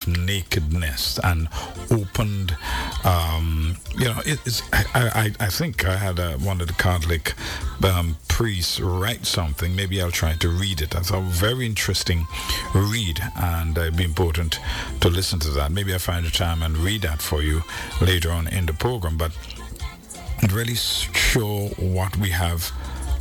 nakedness and opened. I think I had one of the Catholic priests write something. Maybe I'll try to read it. That's a very interesting read, and it'd be important to listen to that. Maybe I'll find a time and read that for you later on in the program. But it really shows what we have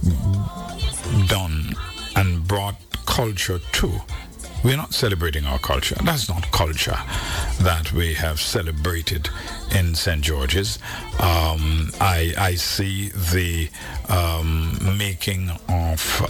done and brought culture to. We're not celebrating our culture. That's not culture that we have celebrated in St. George's. I see the making of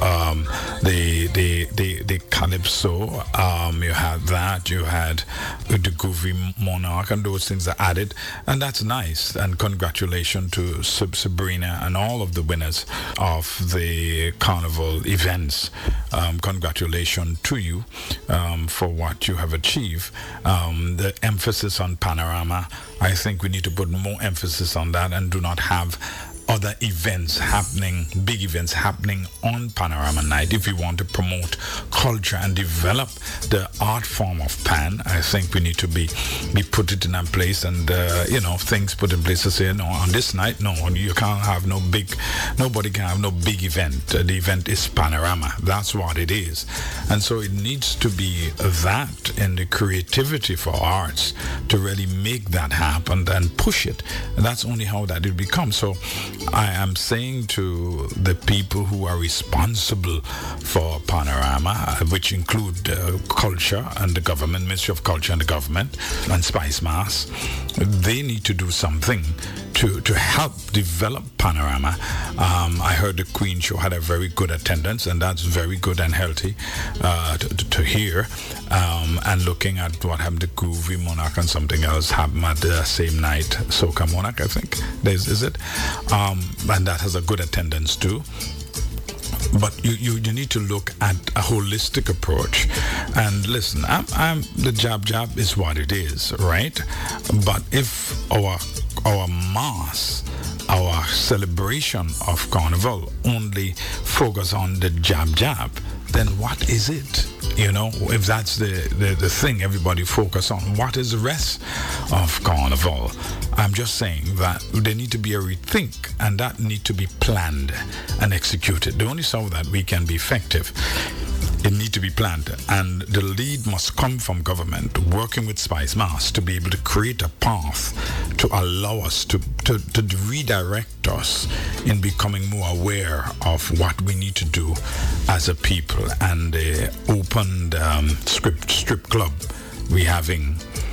the calypso. You had that. You had the Groovy Monarch, and those things are added, and that's nice. And congratulations to Sabrina and all of the winners of the carnival events. Congratulations to you for what you have achieved. The emphasis on Panorama, I think we need to put more emphasis on that and do not have other events happening, big events happening on Panorama Night. If we want to promote culture and develop the art form of Pan, I think we need to be put it in a place, and things put in place to say, no, on this night, no, you can't have nobody can have no big event. The event is Panorama. That's what it is. And so it needs to be that in the creativity for arts to really make that happen and push it. And that's only how that will become. So I am saying to the people who are responsible for Panorama, which include culture and the government, Ministry of Culture and the government, and Spice Mass, they need to do something to help develop Panorama. I heard the Queen Show had a very good attendance, and that's very good and healthy to hear. And looking at what happened to Groovy Monarch and something else happened at the same night, Soca Monarch, I think, is it? And that has a good attendance too. But you need to look at a holistic approach. And listen, the jab is what it is, right? But if our mass, our celebration of Carnival only focus on the jab, then what is it? If that's the thing everybody focus on, what is the rest of Carnival? I'm just saying that there need to be a rethink, and that need to be planned and executed. The only so that we can be effective, it need to be planned, and the lead must come from government working with Spice Mass to be able to create a path to allow us to redirect us in becoming more aware of what we need to do as a people. And the opened strip club we having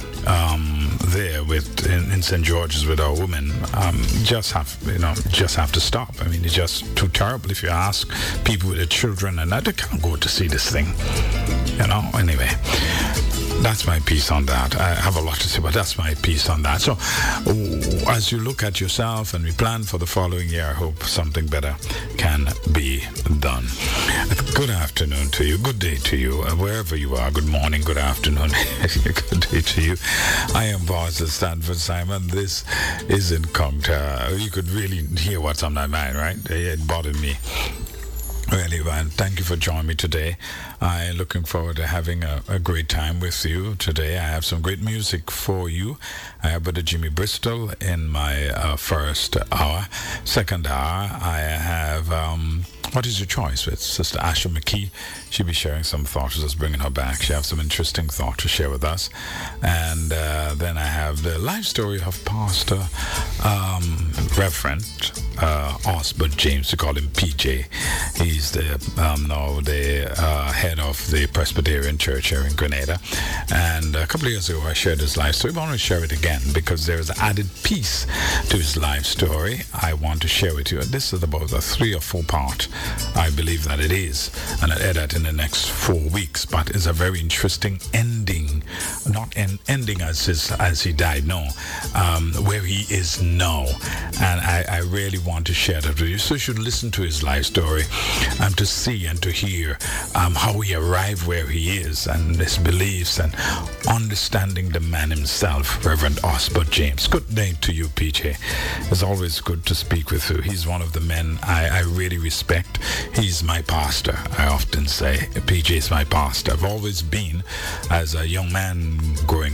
there in St. George's with our women just have to stop. I mean, it's just too terrible. If you ask people with their children and that, they can't go to see this thing. Anyway, that's my piece on that. I have a lot to say, but that's my piece on that. So as you look at yourself and we plan for the following year, I hope something better can be done. Good afternoon to you. Good day to you. Wherever you are, good morning, good afternoon, good day to you. I am Pastor Stanford Simon. This is Encounter. You could really hear what's on my mind, right? It bothered me. Really, man. Thank you for joining me today. I'm looking forward to having a great time with you today. I have some great music for you. I have Brother Jimmy Bristol in my first hour. Second hour, I have What Is Your Choice with Sister Asha McKee. She'll be sharing some thoughts with us, bringing her back. She has some interesting thoughts to share with us. And then I have the life story of Pastor Reverend Osbert James. We call him PJ. He's the head of the Presbyterian Church here in Grenada. And a couple of years ago, I shared his life story. But I want to share it again because there's an added piece to his life story I want to share with you. This is about a 3 or 4 part. I believe that it is. And I'll add that in the next 4 weeks. But it's a very interesting ending. Not an ending as he died, no. Where he is now. And I really want to share that with you. So you should listen to his life story to see and to hear how he arrived where he is and his beliefs and understanding the man himself, Reverend Osbert James. Good day to you, PJ. It's always good to speak with you. He's one of the men I really respect. He's my pastor. I often say PJ is my pastor. I've always been, as a young man growing